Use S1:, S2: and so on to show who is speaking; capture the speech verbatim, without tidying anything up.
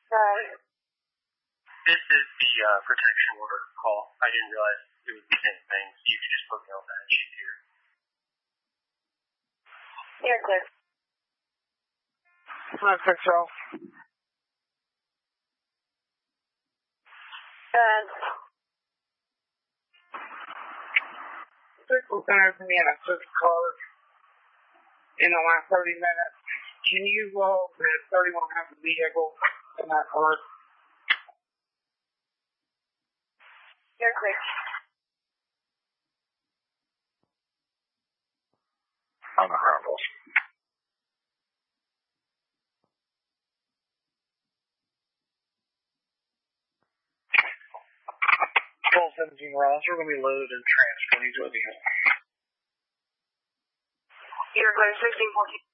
S1: Right.
S2: This is the uh, protection order call. I didn't realize it was the same thing, so you could just put me on that sheet here.
S1: You're clear.
S3: Nine six zero.
S1: Good.
S3: Six will send me in a six car in the last thirty minutes. Can you roll the thirty-one have the vehicle in that car?
S1: You're clear.
S3: On the hurdles. twelve seventeen Ross, we're going to be loaded and transferred into a vehicle.
S1: You're clear, sixteen fourteen.